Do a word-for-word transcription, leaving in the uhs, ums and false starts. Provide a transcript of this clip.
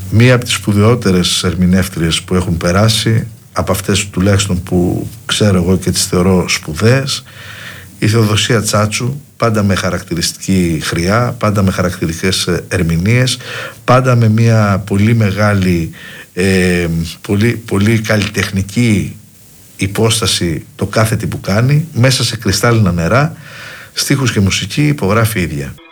μία από τις σπουδαιότερες ερμηνεύτριες που έχουν περάσει, από αυτές τουλάχιστον που ξέρω εγώ και τις θεωρώ σπουδαίες, η Θεοδοσία Τσάτσου, πάντα με χαρακτηριστική χρειά, πάντα με χαρακτηριστικές ερμηνείες, πάντα με μια πολύ μεγάλη, ε, πολύ, πολύ καλλιτεχνική υπόσταση το κάθε τι που κάνει, μέσα σε κρυστάλλινα νερά, στίχους και μουσική υπογράφει η ίδια.